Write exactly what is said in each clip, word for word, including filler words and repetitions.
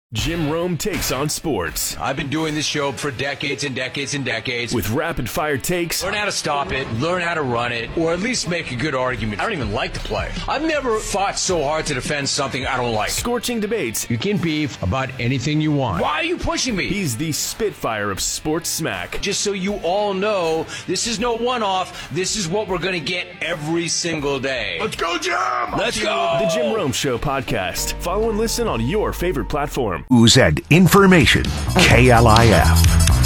Jim Rome takes on sports. I've been doing this show for decades and decades and decades. With rapid-fire takes. Learn how to stop it, learn how to run it, or at least make a good argument. I don't even like to play. I've never fought so hard to defend something I don't like. Scorching debates. You can beef about anything you want. Why are you pushing me? He's the Spitfire of sports smack. Just so you all know, this is no one-off. This is what we're going to get every single day. Let's go, Jim! Let's go! The Jim Rome Show podcast. Follow and listen on your favorite platform. News and information. K L I F.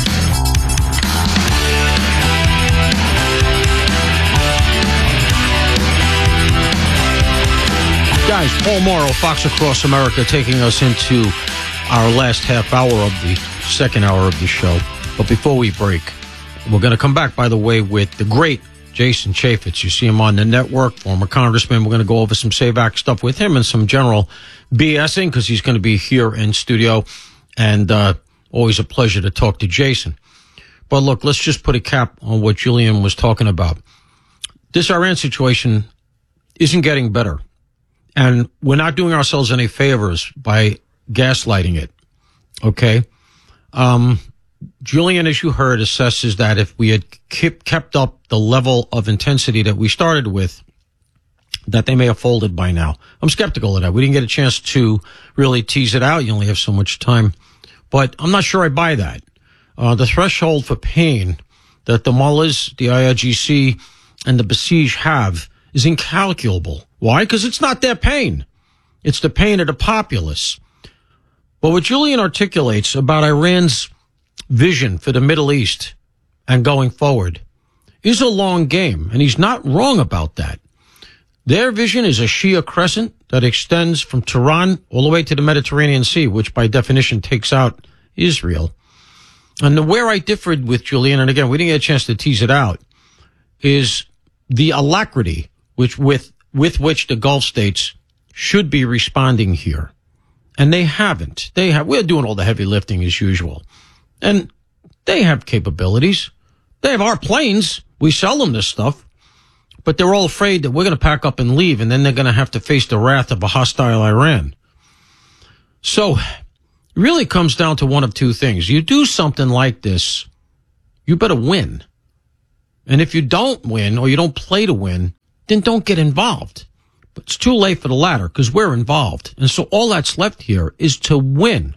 Guys, Paul Morrow, Fox Across America, taking us into our last half hour of the second hour of the show. But before we break, we're going to come back, by the way, with the great Jason Chaffetz. You see him on the network, former congressman. We're going to go over some Save Act stuff with him and some general BSing because he's going to be here in studio. And uh, always a pleasure to talk to Jason. But look, let's just put a cap on what Julian was talking about. This Iran situation isn't getting better. And we're not doing ourselves any favors by gaslighting it. Okay? Um, Julian, as you heard, assesses that if we had kept, kept up the level of intensity that we started with, that they may have folded by now. I'm skeptical of that. We didn't get a chance to really tease it out. You only have so much time. But I'm not sure I buy that. Uh, the threshold for pain that the mullahs, the I R G C, and the Basij have is incalculable. Why? Because it's not their pain. It's the pain of the populace. But what Julian articulates about Iran's vision for the Middle East and going forward is a long game, and he's not wrong about that. Their vision is a Shia crescent that extends from Tehran all the way to the Mediterranean Sea, which by definition takes out Israel. And the, where I differed with Julian, and again, we didn't get a chance to tease it out, is the alacrity which with with which the Gulf states should be responding here. And they haven't. They have, we're doing all the heavy lifting as usual. And they have capabilities. They have our planes. We sell them this stuff. But they're all afraid that we're going to pack up and leave, and then they're going to have to face the wrath of a hostile Iran. So it really comes down to one of two things. You do something like this, you better win. And if you don't win or you don't play to win, then don't get involved. But it's too late for the latter because we're involved. And so all that's left here is to win.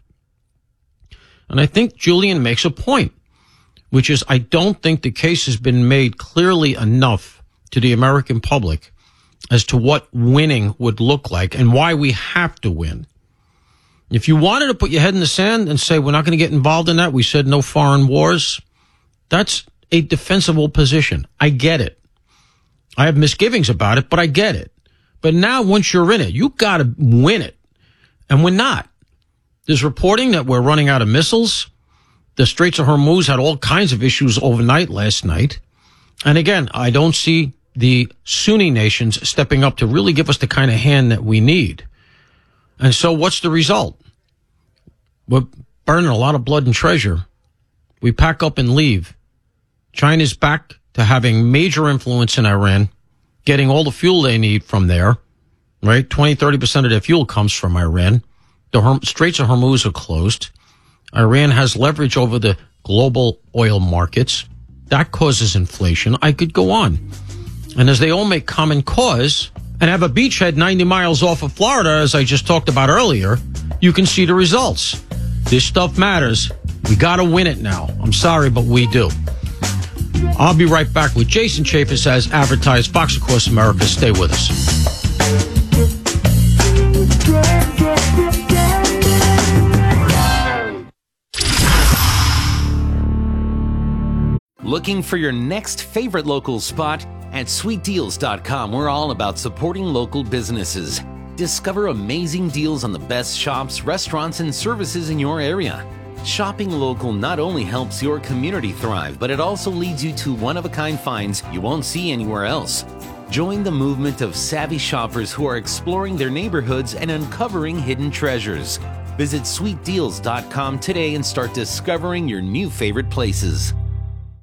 And I think Julian makes a point, which is I don't think the case has been made clearly enough to the American public as to what winning would look like and why we have to win. If you wanted to put your head in the sand and say, we're not going to get involved in that, we said no foreign wars, that's a defensible position. I get it. I have misgivings about it, but I get it. But now once you're in it, you got to win it. And we're not. There's reporting that we're running out of missiles. The Straits of Hormuz had all kinds of issues overnight last night. And again, I don't see the Sunni nations stepping up to really give us the kind of hand that we need. And so what's the result? We're burning a lot of blood and treasure. We pack up and leave. China's back to having major influence in Iran, getting all the fuel they need from there, right? twenty, thirty percent of their fuel comes from Iran. The Horm- Straits of Hormuz are closed. Iran has leverage over the global oil markets. That causes inflation. I could go on. And as they all make common cause and have a beachhead ninety miles off of Florida, as I just talked about earlier, you can see the results. This stuff matters. We got to win it now. I'm sorry, but we do. I'll be right back with Jason Chaffetz as advertised. Fox Across America. Stay with us. Looking for your next favorite local spot? At sweet deals dot com, we're all about supporting local businesses. Discover amazing deals on the best shops, restaurants, and services in your area. Shopping local not only helps your community thrive, but it also leads you to one-of-a-kind finds you won't see anywhere else. Join the movement of savvy shoppers who are exploring their neighborhoods and uncovering hidden treasures. Visit sweet deals dot com today and start discovering your new favorite places.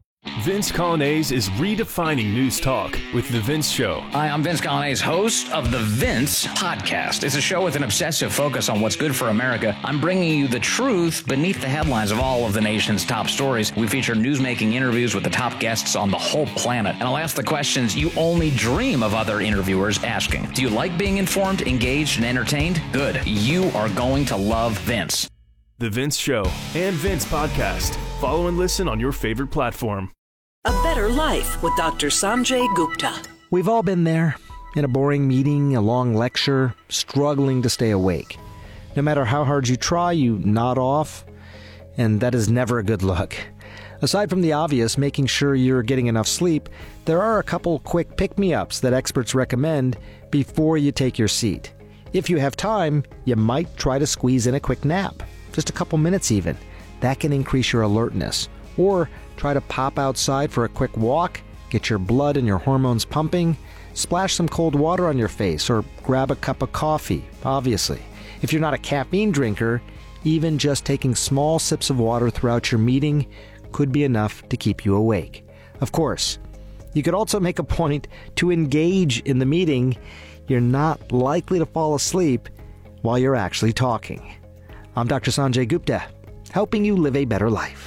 Vince Colonnese is redefining news talk with The Vince Show. Hi, I'm Vince Colonnese, host of The Vince Podcast. It's a show with an obsessive focus on what's good for America. I'm bringing you the truth beneath the headlines of all of the nation's top stories. We feature newsmaking interviews with the top guests on the whole planet. And I'll ask the questions you only dream of other interviewers asking. Do you like being informed, engaged, and entertained? Good. You are going to love Vince. The Vince Show and Vince Podcast. Follow and listen on your favorite platform. A Better Life with Doctor Sanjay Gupta. We've all been there, in a boring meeting, a long lecture, struggling to stay awake. No matter how hard you try, you nod off, and that is never a good look. Aside from the obvious, making sure you're getting enough sleep, there are a couple quick pick-me-ups that experts recommend before you take your seat. If you have time, you might try to squeeze in a quick nap, just a couple minutes even. That can increase your alertness. Or try to pop outside for a quick walk, get your blood and your hormones pumping, splash some cold water on your face, or grab a cup of coffee, obviously. If you're not a caffeine drinker, even just taking small sips of water throughout your meeting could be enough to keep you awake. Of course, you could also make a point to engage in the meeting. You're not likely to fall asleep while you're actually talking. I'm Doctor Sanjay Gupta, helping you live a better life.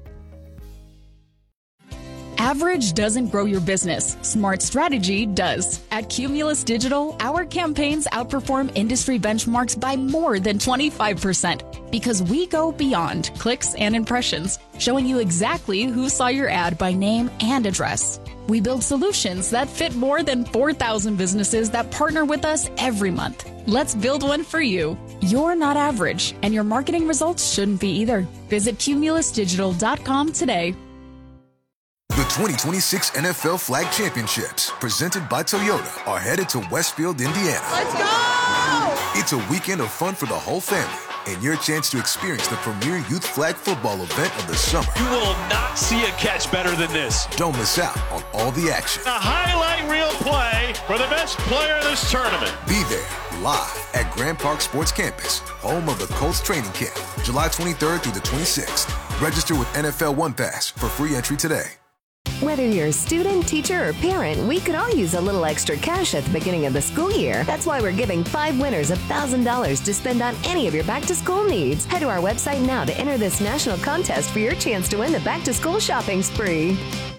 Average doesn't grow your business. Smart strategy does. At Cumulus Digital, our campaigns outperform industry benchmarks by more than twenty-five percent because we go beyond clicks and impressions, showing you exactly who saw your ad by name and address. We build solutions that fit more than four thousand businesses that partner with us every month. Let's build one for you. You're not average, and your marketing results shouldn't be either. Visit cumulus digital dot com today. The twenty twenty-six N F L Flag Championships, presented by Toyota, are headed to Westfield, Indiana. Let's go! It's a weekend of fun for the whole family and your chance to experience the premier youth flag football event of the summer. You will not see a catch better than this. Don't miss out on all the action. A highlight reel play for the best player in this tournament. Be there live at Grand Park Sports Campus, home of the Colts training camp, July twenty-third through the twenty-sixth. Register with N F L One Pass for free entry today. Whether you're a student, teacher, or parent, we could all use a little extra cash at the beginning of the school year. That's why we're giving five winners one thousand dollars to spend on any of your back-to-school needs. Head to our website now to enter this national contest for your chance to win the back-to-school shopping spree.